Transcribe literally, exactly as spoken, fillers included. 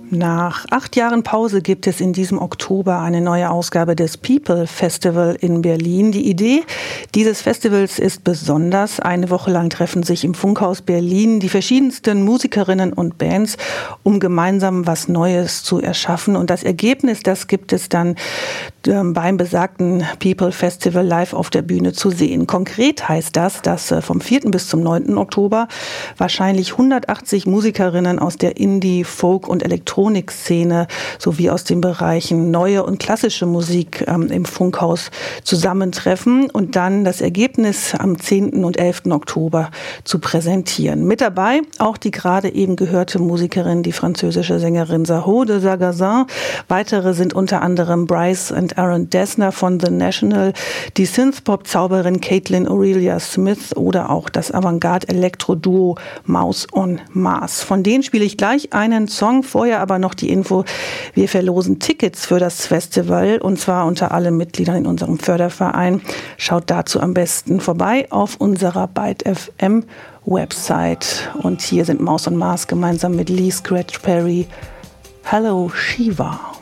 Nach acht Jahren Pause gibt es in diesem Oktober eine neue Ausgabe des People Festival in Berlin. Die Idee dieses Festivals ist besonders. Eine Woche lang treffen sich im Funkhaus Berlin die verschiedensten Musikerinnen und Bands, um gemeinsam was Neues zu erschaffen. Und das Ergebnis, das gibt es dann beim besagten People Festival live auf der Bühne zu sehen. Konkret heißt das, dass vom vierten bis zum neunten Oktober wahrscheinlich hundertachtzig Musikerinnen aus der Indie-, Folk- und Elektronikszene sowie aus den Bereichen neue und klassische Musik ähm, im Funkhaus zusammentreffen und dann das Ergebnis am zehnten und elften Oktober zu präsentieren. Mit dabei auch die gerade eben gehörte Musikerin, die französische Sängerin Saho de Sagazin. Weitere sind unter anderem Bryce und Aaron Dessner von The National, die Synthpop-Zauberin Caitlin Aurelia Smith oder auch das Avantgarde-Elektro-Duo Mouse on Mars. Von denen spiele ich gleich einen Song, vorher aber noch die Info, wir verlosen Tickets für das Festival und zwar unter allen Mitgliedern in unserem Förderverein. Schaut dazu am besten vorbei auf unserer Byte F M Website. Und hier sind Mouse on Mars gemeinsam mit Lee Scratch Perry. Hello Shiva.